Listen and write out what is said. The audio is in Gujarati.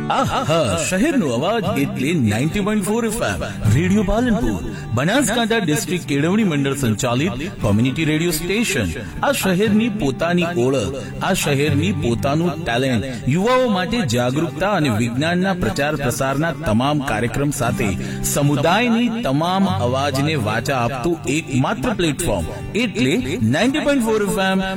શહેરનો અવાજ એટલે 90.4 FM radio Palanpur, Banaskantha district કેળવણી મંડળ સંચાલિત કોમ્યુનિટી રેડિયો સ્ટેશન. આ શહેરની પોતાની ઓળખ, આ શહેરની પોતાનું ટેલેન્ટ, યુવાઓ માટે જાગૃતતા અને વિજ્ઞાનના પ્રચાર પ્રસારના તમામ કાર્યક્રમ સાથે સમુદાયની તમામ અવાજને વાચા આપતું એકમાત્ર પ્લેટફોર્મ એટલે 90.4 FM